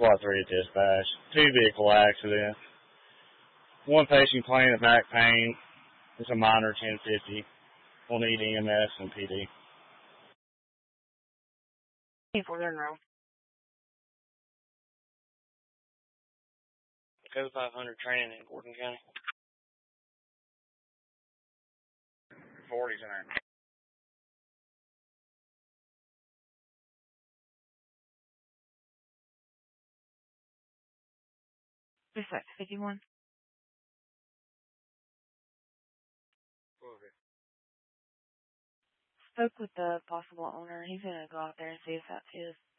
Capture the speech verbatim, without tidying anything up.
SWAT three at dispatch. Two vehicle accidents. One patient complaining of back pain. It's a minor ten fifty. We'll need E M S and P D. Four in row. Code five hundred training in Gordon County. forty's in there. Dispatch fifty-one. Okay. Spoke with the possible owner. He's going to go out there and see if that's his.